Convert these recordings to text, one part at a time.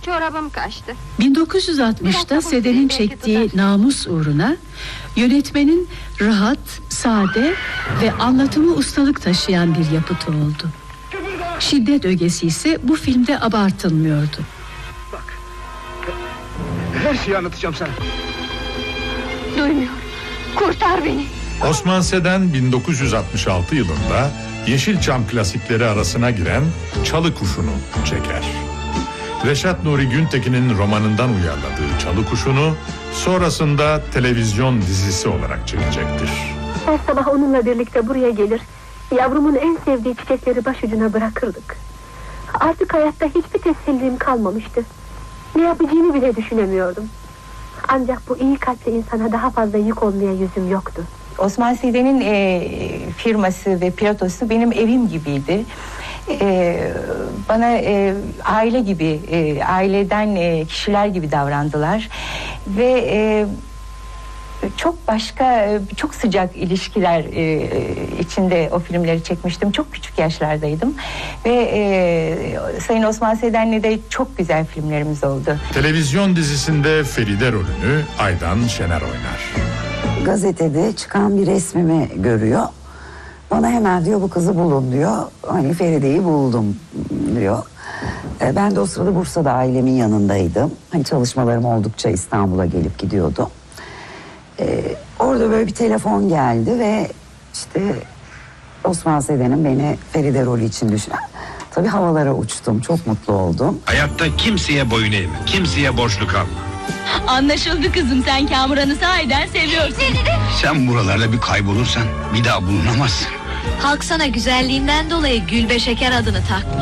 çorabım kaçtı. 1960'ta Seden'in çektiği Namus uğruna yönetmenin rahat, sade ve anlatımı ustalık taşıyan bir yapıtı oldu. Şiddet ögesi ise bu filmde abartılmıyordu. Bak, her şeyi anlatacağım sana. Duymuyorum. Kurtar beni. Osman Seden 1966 yılında Yeşilçam klasikleri arasına giren Çalı Kuşu'nu çeker. Reşat Nuri Güntekin'in romanından uyarladığı Çalı Kuşu'nu sonrasında televizyon dizisi olarak çekecektir. Her sabah onunla birlikte buraya gelir, yavrumun en sevdiği çiçekleri başucuna bırakırdık. Artık hayatta hiçbir tesellim kalmamıştı. Ne yapacağını bile düşünemiyordum. Ancak bu iyi kalpli insana daha fazla yük olmaya yüzüm yoktu. Osman Seden'in firması ve pilotosu benim evim gibiydi. Bana aile gibi, aileden kişiler gibi davrandılar ve çok başka, çok sıcak ilişkiler içinde o filmleri çekmiştim. Çok küçük yaşlardaydım ve Sayın Osman Seden'le de çok güzel filmlerimiz oldu. Televizyon dizisinde Feride rolünü Aydan Şener oynar. Gazetede çıkan bir resmimi görüyor. Bana hemen diyor bu kızı bulun diyor. Hani Feride'yi buldum diyor. Ben de o sırada Bursa'da ailemin yanındaydım. Hani çalışmalarım oldukça İstanbul'a gelip gidiyordum. Orada böyle bir telefon geldi ve işte Osman Seden'in beni Feride rolü için düşünen. Tabii havalara uçtum, çok mutlu oldum. Hayatta kimseye boyun eğme, kimseye borçlu kalma. Anlaşıldı kızım, sen Kamuran'ı sahiden seviyorsun. Sen buralarda bir kaybolursan bir daha bulunamazsın. Halk sana güzelliğinden dolayı Gülbe Şeker adını takmış.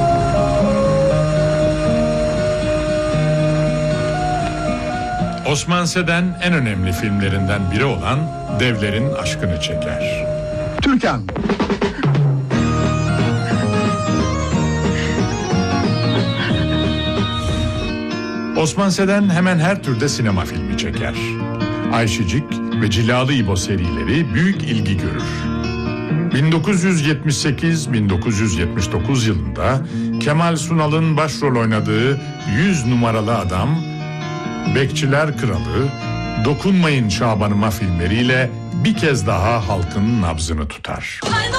Osman Seden en önemli filmlerinden biri olan Devlerin Aşkını çeker. Türkan. Osman Seden hemen her türde sinema filmi çeker. Ayşecik ve Cilalı İbo serileri büyük ilgi görür. 1978-1979 yılında Kemal Sunal'ın başrol oynadığı 100 numaralı adam, Bekçiler Kralı, Dokunmayın Şabanıma filmleriyle bir kez daha halkın nabzını tutar.